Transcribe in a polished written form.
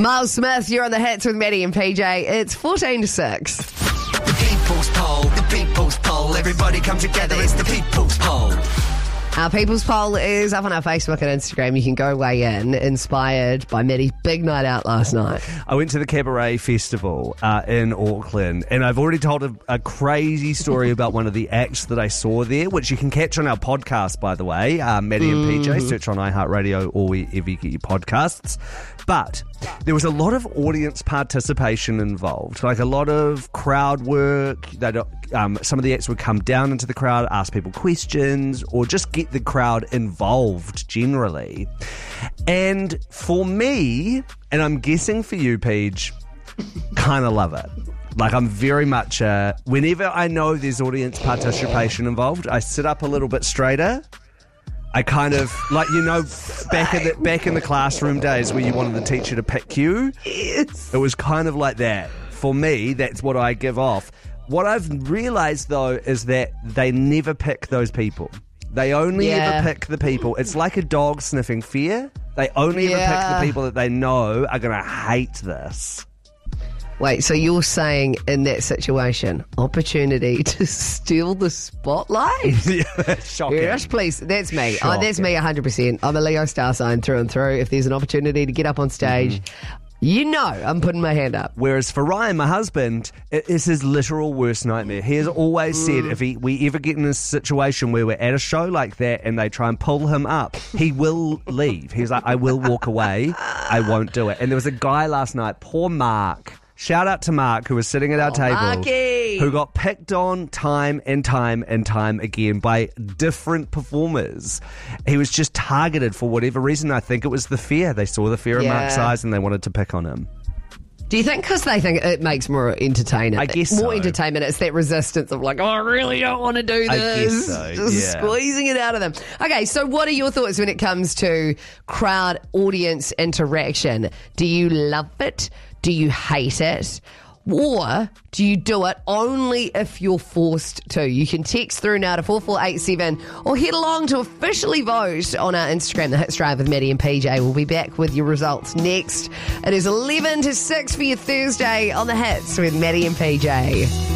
Miles Smith, you're on the hits with Maddie and PJ. It's 14 to 6. The people's poll, the people's poll. Everybody come together, it's the people's poll. Our People's Poll is up on our Facebook and Instagram. You can go weigh in, inspired by Maddie's big night out last night. I went to the Cabaret Festival in Auckland, and I've already told a crazy story about one of the acts that I saw there, which you can catch on our podcast, by the way, Maddie and PJ. Search on iHeartRadio or wherever you get your podcasts. But there was a lot of audience participation involved, like a lot of crowd work. Some of the acts would come down into the crowd, ask people questions, or just get the crowd involved generally. And for me, and I'm guessing for you, Peach, kind of love it. Like, I'm very much, whenever I know there's audience participation involved, I sit up a little bit straighter. I kind of, like, you know, back in the classroom days where you wanted the teacher to pick you. Yes. It was kind of like that. For me, that's what I give off. What I've realised, though, is that they never pick those people. They only ever pick the people. It's like a dog sniffing fear. They only ever pick the people that they know are going to hate this. Wait, so you're saying in that situation, opportunity to steal the spotlight? Yeah, that's shocking. Yes, please. That's me. Shocking. That's me 100%. I'm a Leo star sign through and through. If there's an opportunity to get up on stage, you know I'm putting my hand up. Whereas for Ryan, my husband, it is his literal worst nightmare. He has always said if we ever get in a situation where we're at a show like that and they try and pull him up, he will leave. He's like, I will walk away. I won't do it. And there was a guy last night, poor Mark. Shout out to Mark, who was sitting at our table, Marky, who got picked on time and time and time again by different performers. He was just targeted for whatever reason. I think it was the fear. They saw the fear in Mark's eyes and they wanted to pick on him. Do you think because they think it makes more entertaining? I guess more so. entertainment. It's that resistance of like, oh, I really don't want to do this. I guess so, Just squeezing it out of them. Okay, so what are your thoughts when it comes to crowd audience interaction? Do you love it? Do you hate it? Or do you do it only if you're forced to? You can text through now to 4487 or head along to officially vote on our Instagram, The Hits Drive with Maddie and PJ. We'll be back with your results next. It is 11 to 6 for your Thursday on The Hits with Maddie and PJ.